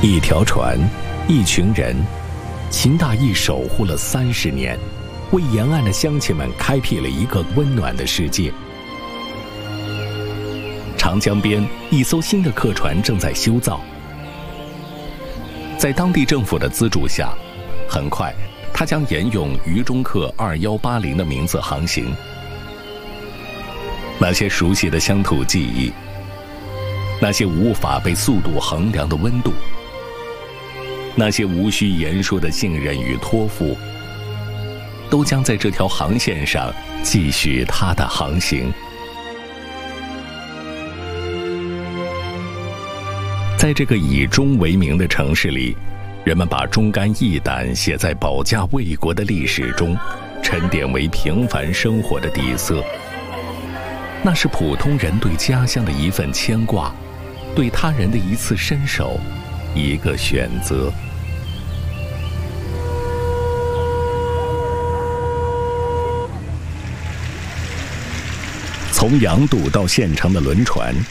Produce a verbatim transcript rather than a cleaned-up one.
一条船，一群人，秦大义守护了三十年，为沿岸的乡亲们开辟了一个温暖的世界。长江边，一艘新的客船正在修造，在当地政府的资助下，很快，它将沿用渝中客二一八零的名字航行。那些熟悉的乡土记忆，那些无法被速度衡量的温度，那些无需言说的信任与托付，都将在这条航线上继续它的航行。在这个以中为名的城市里，人们把忠肝义胆写在保家卫国的历史中，沉淀为平凡生活的底色。那是普通人对家乡的一份牵挂，对他人的一次伸手，一个选择。从洋渡到县城的轮船，